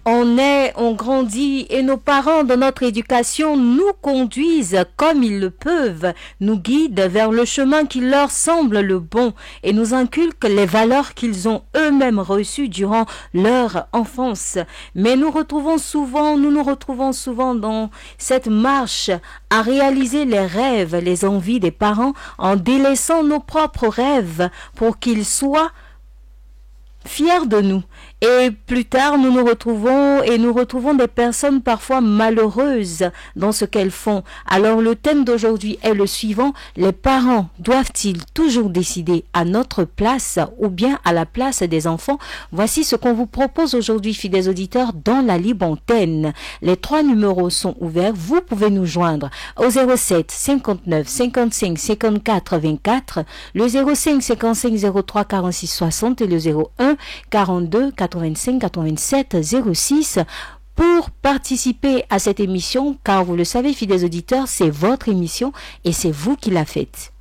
On grandit et nos parents dans notre éducation nous conduisent comme ils le peuvent, nous guident vers le chemin qui leur semble le bon et nous inculquent les valeurs qu'ils ont eux-mêmes reçues durant leur enfance. Mais nous nous retrouvons souvent dans cette marche à réaliser les rêves, les envies des parents en délaissant nos propres rêves pour qu'ils soient fiers de nous. Et plus tard, nous retrouvons des personnes parfois malheureuses dans ce qu'elles font. Alors le thème d'aujourd'hui est le suivant: les parents doivent-ils toujours décider à notre place ou bien à la place des enfants? Voici ce qu'on vous propose aujourd'hui, fidèles auditeurs, dans la libre antenne. Les 3 numéros sont ouverts. Vous pouvez nous joindre au 07 59 55 54 24, le 05 55 03 46 60 et le 01 42 85 87 06 pour participer à cette émission, car vous le savez, fidèles auditeurs, c'est votre émission et c'est vous qui la faites.